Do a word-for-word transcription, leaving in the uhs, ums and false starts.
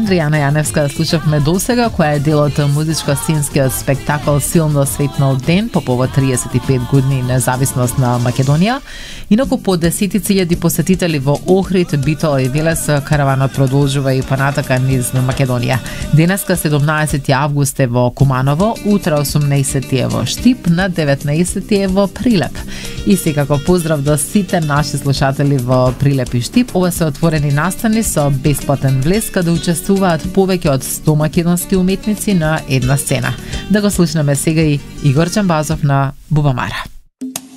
Андријана Јаневска слушавме досега, која е дел од музичко-сценскиот спектакл Силно светнал ден по повод триесет и пет години независност на Македонија. Инаку по десетици илјади посетители во Охрид, Битола и Велес, караванот продолжува и понатака низ Македонија. Денеска седумнаесети август е во Куманово, утре осумнаесети е во Штип, на деветнаесети е во Прилеп. И секако поздрав до сите наши слушатели во Прилеп и Штип. Ова се отворени настани со бесплатен влез, каде учествуваат повеќе од сто македонски уметници на една сцена. Да го слушнеме сега и Игор Чамбазов на Бубамара.